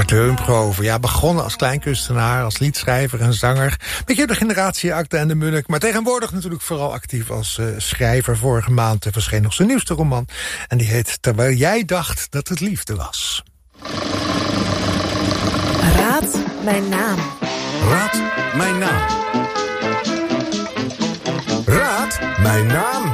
Bart Heumprover, ja, begonnen als kleinkunstenaar, als liedschrijver en zanger. Beetje de generatie Akda en de Munnik, maar tegenwoordig natuurlijk vooral actief als schrijver. Vorige maand verscheen nog zijn nieuwste roman. En die heet Terwijl jij dacht dat het liefde was. Raad mijn naam. Raad mijn naam. Raad mijn naam.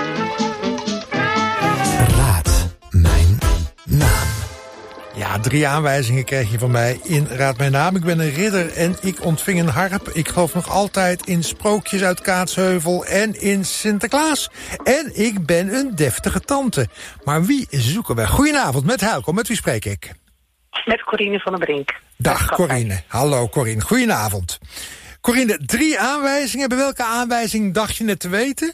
Raad mijn naam. Ja, 3 aanwijzingen kreeg je van mij in Raad mijn naam. Ik ben een ridder en ik ontving een harp. Ik geloof nog altijd in sprookjes uit Kaatsheuvel en in Sinterklaas. En ik ben een deftige tante. Maar wie zoeken we? Goedenavond, met Heilkom. Met wie spreek ik? Met Corine van der Brink. Dag Corine. Hallo Corine. Goedenavond. Corine, 3 aanwijzingen. Bij welke aanwijzing dacht je het te weten?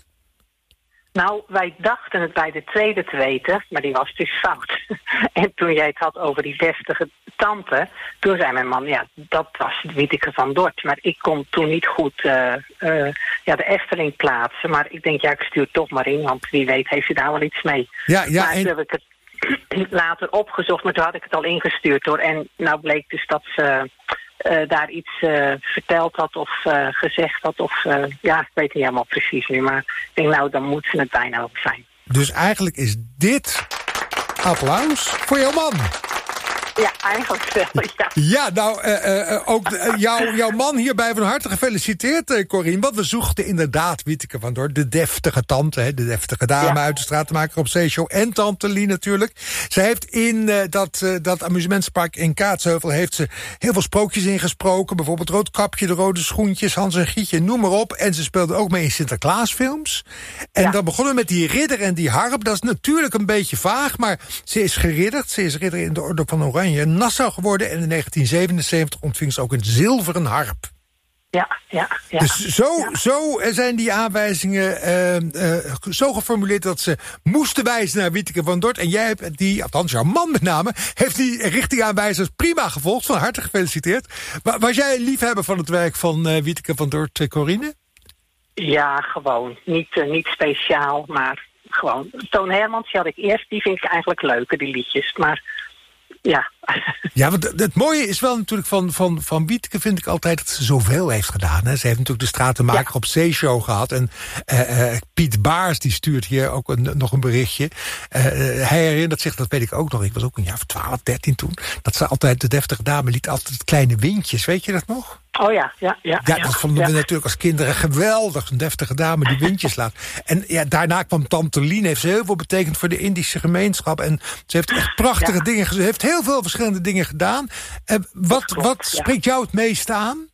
Nou, wij dachten het bij de tweede te weten, maar die was dus fout. En toen jij het had over die deftige tante, toen zei mijn man, ja, dat was Wieteke van Dort. Maar ik kon toen niet goed de Efteling plaatsen. Maar ik denk, ja, ik stuur het toch maar in, want wie weet heeft hij daar wel iets mee. Ja, maar toen heb ik het later opgezocht, maar toen had ik het al ingestuurd hoor. En nou bleek dus dat ze daar iets verteld had of gezegd had. Of ik weet niet helemaal precies nu. Maar ik denk, nou, dan moet ze het bijna ook zijn. Dus eigenlijk is dit applaus voor jouw man. Ja, eigenlijk wel, ja. Ja, nou, ook jouw man hierbij van harte gefeliciteerd, Corine. Want we zochten inderdaad Wieteke van Dort, de deftige tante, hè, de deftige dame uit de Stratenmaker op Zeeshow. En tante Lie natuurlijk. Zij heeft in dat amusementspark in Kaatsheuvel heeft ze heel veel sprookjes ingesproken. Bijvoorbeeld Roodkapje, de Rode Schoentjes, Hans en Gietje, noem maar op. En ze speelde ook mee in Sinterklaasfilms. En dan begonnen we met die ridder en die harp. Dat is natuurlijk een beetje vaag, maar ze is geridderd. Ze is ridder in de Orde van Oranje Nassau geworden en in 1977 ontving ze ook een zilveren harp. Ja. Dus zo zijn die aanwijzingen zo geformuleerd dat ze moesten wijzen naar Wieteke van Dort. En jij hebt die, althans jouw man met name, heeft die richtingaanwijzers prima gevolgd. Van harte gefeliciteerd. Was jij een liefhebber van het werk van Wieteke van Dort, Corine? Ja, gewoon. Niet speciaal, maar gewoon. Toon Hermans, die had ik eerst. Die vind ik eigenlijk leuker, die liedjes. Maar ja. Ja, want het mooie is wel natuurlijk van Wieteke vind ik altijd dat ze zoveel heeft gedaan. Hè. Ze heeft natuurlijk de Stratenmaker op Zeeshow gehad. En Piet Baars die stuurt hier ook nog een berichtje. Hij herinnert zich, dat weet ik ook nog. Ik was ook een jaar of 12, 13 toen. Dat ze altijd, de deftige dame liet altijd kleine windjes. Weet je dat nog? Oh ja. Ja, dat vonden we natuurlijk als kinderen geweldig. Een deftige dame die windjes laat. En ja, daarna kwam tante Lien. Heeft ze heel veel betekend voor de Indische gemeenschap. En ze heeft echt prachtige dingen gezegd. Ze heeft heel veel verschillende dingen gedaan. Wat spreekt jou het meest aan?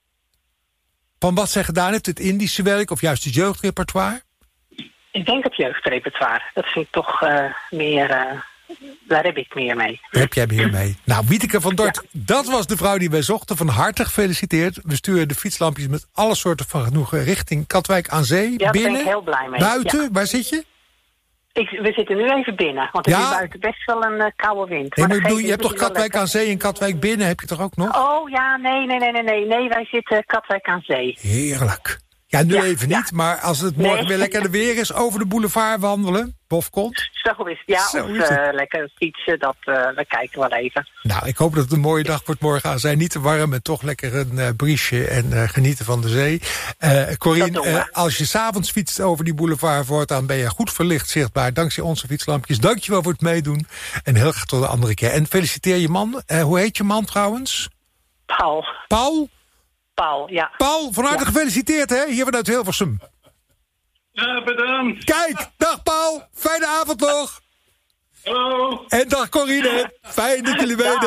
Van wat zij gedaan heeft, het Indische werk of juist het jeugdrepertoire? Ik denk het jeugdrepertoire. Dat vind ik toch meer. Daar heb ik meer mee. Heb jij meer mee? Nou, Wieteke van Dort, dat was de vrouw die wij zochten. Van harte gefeliciteerd. We sturen de fietslampjes met alle soorten van genoegen richting Katwijk aan Zee. Ja, daar binnen, ben ik heel blij mee. Buiten, ja. Waar zit je? We zitten nu even binnen, want het is buiten best wel een koude wind. Nee, maar ik bedoel, je hebt toch Katwijk aan Zee en Katwijk binnen, heb je toch ook nog? Oh ja, nee, wij zitten Katwijk aan Zee. Heerlijk. Ja, nu even niet, maar als het morgen weer lekker de weer is, over de boulevard wandelen, bof komt. Zo is het, ja, Zo of is het. lekker fietsen, we kijken wel even. Nou, ik hoop dat het een mooie dag wordt morgen aan Zee. Niet te warm en toch lekker een briesje en genieten van de zee. Corine, als je 's avonds fietst over die boulevard voortaan, ben je goed verlicht zichtbaar, dankzij onze fietslampjes. Dankjewel voor het meedoen en heel graag tot de andere keer. En feliciteer je man. Hoe heet je man trouwens? Paul. Paul? Paul, ja. Paul, van harte gefeliciteerd, hè? Hier vanuit Hilversum. Ja, bedankt. Kijk, dag Paul. Fijne avond nog. Hallo. En dag Corine. Fijn dat jullie weten.